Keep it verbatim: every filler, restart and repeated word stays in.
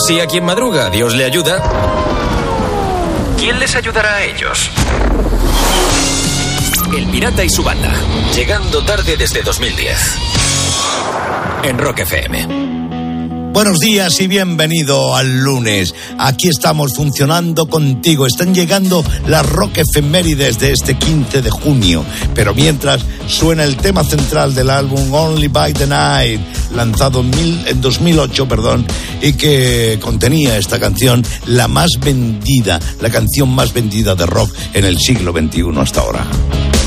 Si a quien madruga Dios le ayuda, ¿quién les ayudará a ellos? El Pirata y su banda, llegando tarde desde dos mil diez, en Rock F M. Buenos días y bienvenido al lunes. Aquí estamos funcionando contigo. Están llegando las rock efemérides de este quince de junio. Pero mientras suena el tema central del álbum Only by the Night, lanzado en, mil, en dos mil ocho, perdón, y que contenía esta canción, la más vendida, la canción más vendida de rock en el siglo veintiuno hasta ahora.